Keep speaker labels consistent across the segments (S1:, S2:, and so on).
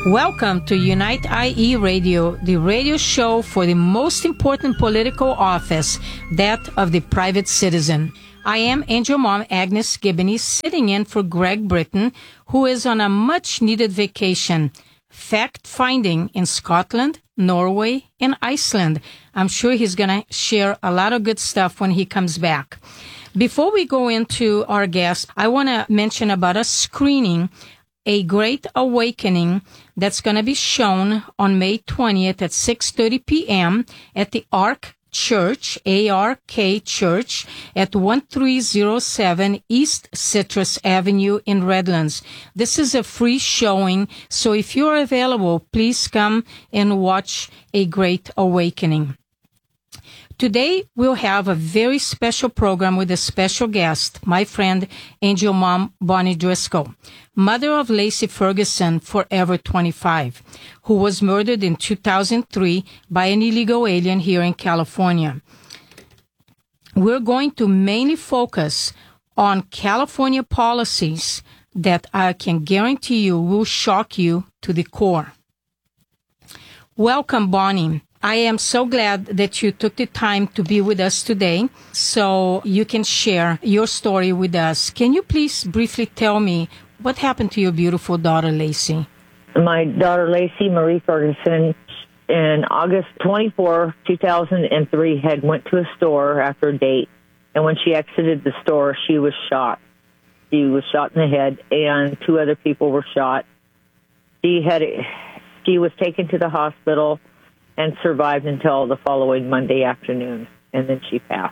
S1: Welcome to Unite IE Radio, the radio show for the most important political office, that of the private citizen. I am Angel Mom Agnes Gibney, sitting in for Greg Britton, who is on a much-needed vacation, fact-finding in Scotland, Norway, and Iceland. I'm sure he's going to share a lot of good stuff when he comes back. Before we go into our guest, I want to mention about a screening, A Great Awakening, that's going to be shown on May 20th at 6:30 p.m. at the Ark Church, ARK Church, at 1307 East Citrus Avenue in Redlands. This is a free showing, so if you're available, please come and watch A Great Awakening. Today, we'll have a very special program with a special guest, my friend, Angel Mom Bonnie Driscoll, mother of Lacey Ferguson, forever 25, who was murdered in 2003 by an illegal alien here in California. We're going to mainly focus on California policies that I can guarantee you will shock you to the core. Welcome, Bonnie. I am so glad that you took the time to be with us today so you can share your story with us. Can you please briefly tell me what happened to your beautiful daughter, Lacey?
S2: My daughter, Lacey Marie Ferguson, in August 24, 2003, had went to a store after a date. And when she exited the store, she was shot. She was shot in the head, and 2 other people were shot. She was taken to the hospital and survived until the following Monday afternoon, and then she passed.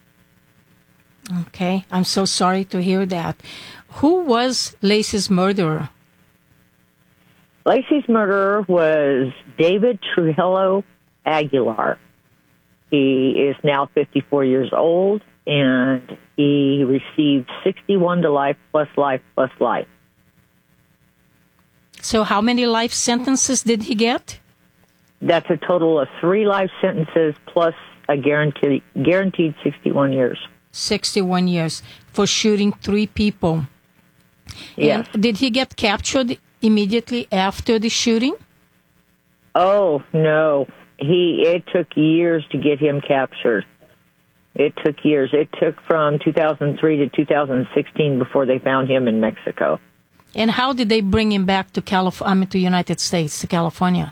S1: Okay, I'm so sorry to hear that. Who was Lacey's murderer?
S2: Lacey's murderer was David Trujillo Aguilar. He is now 54 years old, and he received 61 to life plus life plus life.
S1: So how many life sentences did he get?
S2: That's a total of 3 life sentences plus a guaranteed 61 years.
S1: 61 years for shooting 3 people.
S2: Yes.
S1: And did he get captured immediately after the shooting?
S2: Oh, no. It took years to get him captured. It took years. It took from 2003 to 2016 before they found him in Mexico.
S1: And how did they bring him back to to United States, to California?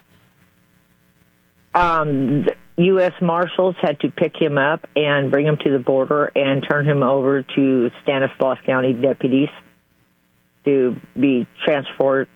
S2: The U.S. Marshals had to pick him up and bring him to the border and turn him over to Stanislaus County deputies to be transported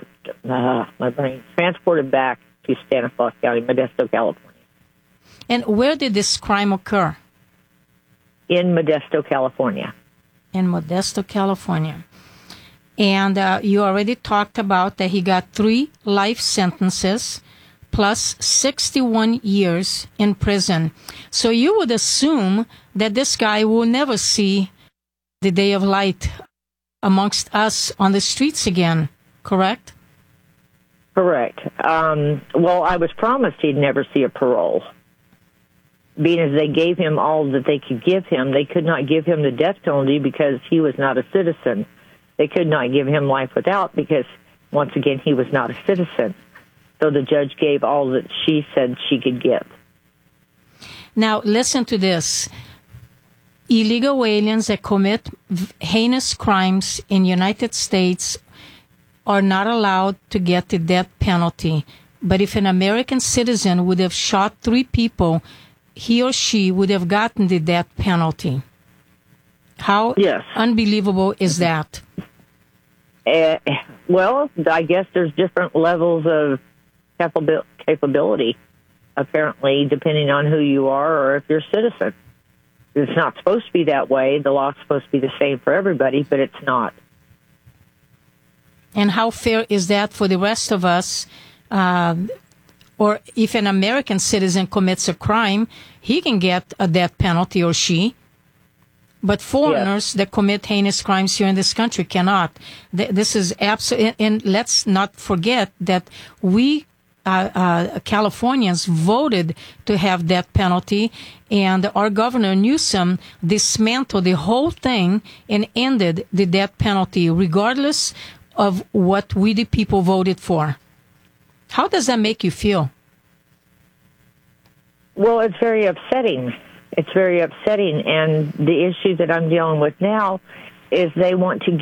S2: back to Stanislaus County, Modesto, California.
S1: And where did this crime occur?
S2: In Modesto, California.
S1: In Modesto, California. And you already talked about that he got 3 life sentences plus 61 years in prison. So you would assume that this guy will never see the day of light amongst us on the streets again, correct?
S2: Correct. Well, I was promised he'd never see a parole. Being as they gave him all that they could give him, they could not give him the death penalty because he was not a citizen. They could not give him life without because, once again, he was not a citizen. So the judge gave all that she said she could give.
S1: Now, listen to this. Illegal aliens that commit heinous crimes in the United States are not allowed to get the death penalty. But if an American citizen would have shot 3 people, he or she would have gotten the death penalty. How unbelievable is that?
S2: Well, I guess there's different levels of capability, apparently, depending on who you are or if you're a citizen. It's not supposed to be that way. The law's supposed to be the same for everybody, but it's not.
S1: And how fair is that for the rest of us? Or if an American citizen commits a crime, he can get a death penalty, or she. But foreigners that commit heinous crimes here in this country cannot. This is absolutely, and let's not forget that we Californians voted to have death penalty, and our Governor Newsom dismantled the whole thing and ended the death penalty, regardless of what we the people voted for. How does that make you feel?
S2: Well, it's very upsetting. It's very upsetting. And the issue that I'm dealing with now is they want to